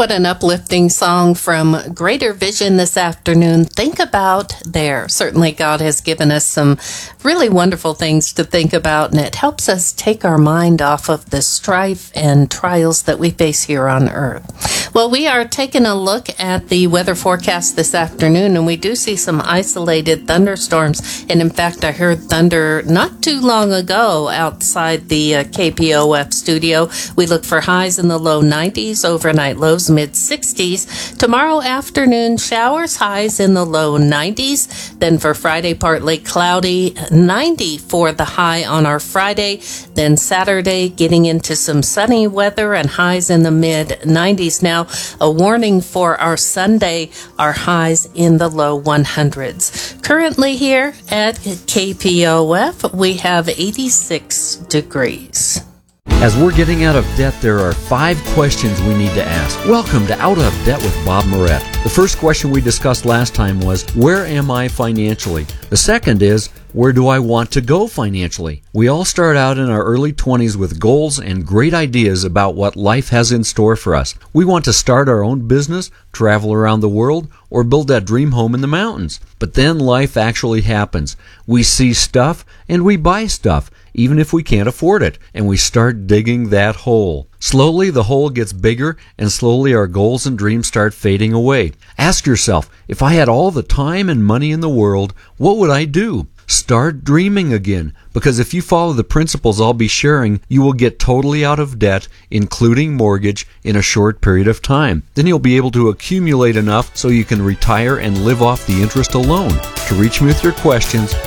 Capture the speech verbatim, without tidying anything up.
what an uplifting song from Greater Vision this afternoon. Think about there. Certainly God has given us some really wonderful things to think about, and it helps us take our mind off of the strife and trials that we face here on earth. Well, we are taking a look at the weather forecast this afternoon, and we do see some isolated thunderstorms. And in fact, I heard thunder not too long ago outside the uh, K P O F studio. We look for highs in the low nineties, overnight lows mid sixties. Tomorrow afternoon, showers, highs in the low nineties. Then for Friday, partly cloudy, ninety for the high on our Friday. Then Saturday, getting into some sunny weather and highs in the mid nineties. Now, a warning for our Sunday, our highs in the low hundreds. Currently here at K P O F, we have eighty-six degrees. As we're getting out of debt, there are five questions we need to ask. Welcome to Out of Debt with Bob Moret. The first question we discussed last time was, where am I financially? The second is, where do I want to go financially? We all start out in our early twenties with goals and great ideas about what life has in store for us. We want to start our own business, travel around the world, or build that dream home in the mountains. But then life actually happens. We see stuff and we buy stuff, even if we can't afford it, and we start digging that hole. Slowly the hole gets bigger, and slowly our goals and dreams start fading away. Ask yourself, if I had all the time and money in the world, what would I do? Start dreaming again, because if you follow the principles I'll be sharing, you will get totally out of debt, including mortgage, in a short period of time. Then you'll be able to accumulate enough so you can retire and live off the interest alone. To reach me with your questions,